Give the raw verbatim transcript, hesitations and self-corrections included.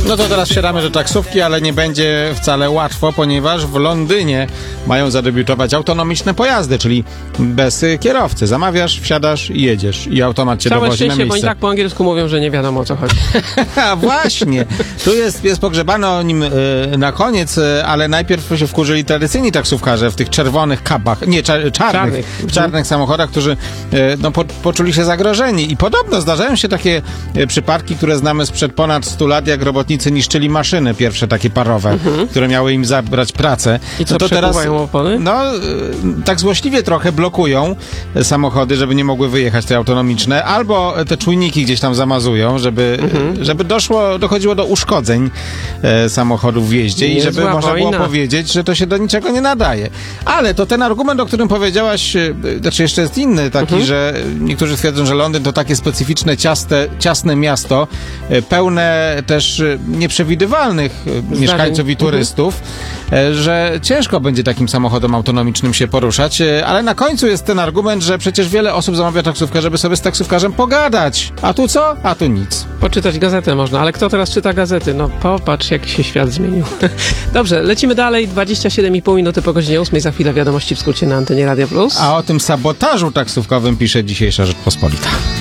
No to teraz wsiadamy do taksówki, ale nie będzie wcale łatwo, ponieważ w Londynie mają zadebiutować autonomiczne pojazdy, czyli bez kierowcy. Zamawiasz, wsiadasz i jedziesz. I automat cię Całe dowozi na szczęście, miejsce. bo i tak po angielsku mówią, że nie wiadomo o co chodzi. A właśnie, tu jest, jest pogrzebano o nim y, na koniec, y, ale najpierw się wkurzyli tradycyjni taksówkarze w tych czerwonych kabach, nie, czar, czarnych, Czarnych. w czarnych samochodach, którzy y, no, po, poczuli się zagrożeni. I podobno zdarzają się takie y, przypadki, które znamy sprzed ponad stu lat, jak robotnicy niszczyli maszyny, pierwsze takie parowe, mhm. które miały im zabrać pracę. I co, no to teraz opony? No, y, tak złośliwie trochę blokują samochody, żeby nie mogły wyjechać te autonomiczne, albo te czujniki gdzieś tam zamazują, żeby, mhm. żeby doszło, dochodziło do uszkodzeń e, samochodów w jeździe i żeby można wojna. było powiedzieć, że to się do niczego nie nadaje. Ale to ten argument, o którym powiedziałaś, e, znaczy jeszcze jest inny, taki, mhm. że niektórzy twierdzą, że Londyn to takie specyficzne, ciaste, ciasne miasto, e, pełne też e, nieprzewidywalnych e, mieszkańców i turystów, mhm. e, że ciężko będzie takim samochodem autonomicznym się poruszać, e, ale na końcu jest ten argument, że przecież wiele osób zamawia taksówkę, żeby sobie z taksówkarzem pogadać. A tu co? A tu nic. Poczytać gazetę można, ale kto teraz czyta gazety? No popatrz, jaki się świat zmienił. Dobrze, lecimy dalej. dwadzieścia siedem i pół minuty po godzinie ósmej. Za chwilę wiadomości w skrócie na antenie Radia Plus. A o tym sabotażu taksówkowym pisze dzisiejsza Rzeczpospolita.